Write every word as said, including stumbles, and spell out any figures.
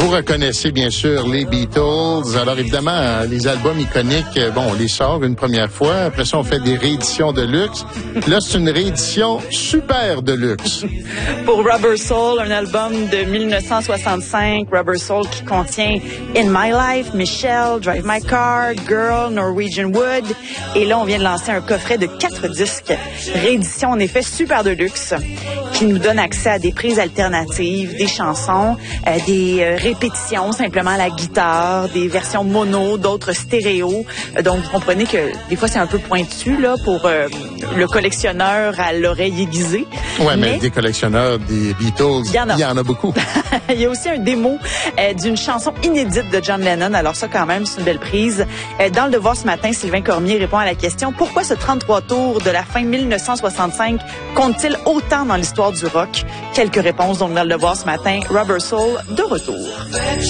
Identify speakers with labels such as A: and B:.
A: Vous reconnaissez bien sûr les Beatles. Alors évidemment, les albums iconiques, bon, on les sort une première fois. Après ça, on fait des rééditions de luxe. Là, c'est une réédition super de luxe.
B: Pour Rubber Soul, un album de mille neuf cent soixante-cinq, Rubber Soul qui contient In My Life, Michelle, Drive My Car, Girl, Norwegian Wood. Et là, on vient de lancer un coffret de quatre disques. Réédition, en effet, super de luxe, qui nous donne accès à des prises alternatives, des chansons, euh, des euh, répétitions simplement à la guitare, des versions mono, d'autres stéréo. Euh, donc, vous comprenez que des fois, c'est un peu pointu là pour euh, le collectionneur à l'oreille aiguisée.
A: Oui, mais, mais des collectionneurs des Beatles, il y en a, il y en a beaucoup.
B: Il y a aussi un démo euh, d'une chanson inédite de John Lennon. Alors ça, quand même, c'est une belle prise. Euh, dans le Devoir ce matin, Sylvain Cormier répond à la question « Pourquoi ce trente-trois tours de la fin mille neuf cent soixante-cinq compte-t-il autant dans l'histoire du rock? » Quelques réponses donc dans le Devoir ce matin. Rubber Soul, de retour.